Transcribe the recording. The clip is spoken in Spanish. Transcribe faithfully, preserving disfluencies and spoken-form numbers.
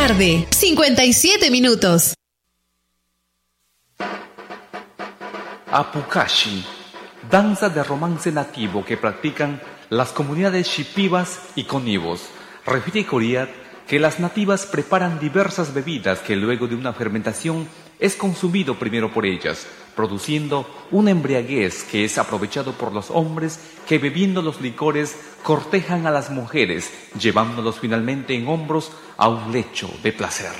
tarde, cincuenta y siete minutos. Apucashi, danza de romance nativo que practican las comunidades shipibas y conivos. Refiere Coriat que las nativas preparan diversas bebidas que luego de una fermentación es consumido primero por ellas, produciendo una embriaguez que es aprovechado por los hombres que bebiendo los licores cortejan a las mujeres, llevándolos finalmente en hombros a un lecho de placer.